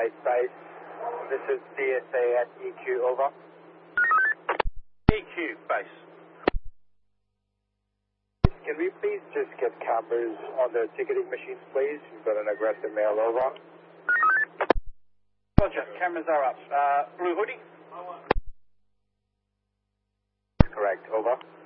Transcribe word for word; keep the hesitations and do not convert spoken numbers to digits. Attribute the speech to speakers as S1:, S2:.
S1: base base. This is D S A at E Q, over.
S2: E Q, base.
S1: Can we please just get cameras on the ticketing machines, please? We've got an aggressive male, over.
S2: Roger, cameras are up. Uh, blue hoodie?
S1: Correct, over.